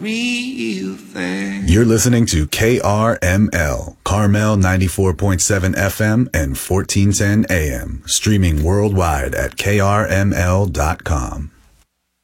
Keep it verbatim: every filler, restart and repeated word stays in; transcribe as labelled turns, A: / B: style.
A: real thing.
B: You're listening to K R M L, Carmel ninety-four point seven F M and fourteen ten A M, streaming worldwide at K R M L dot com.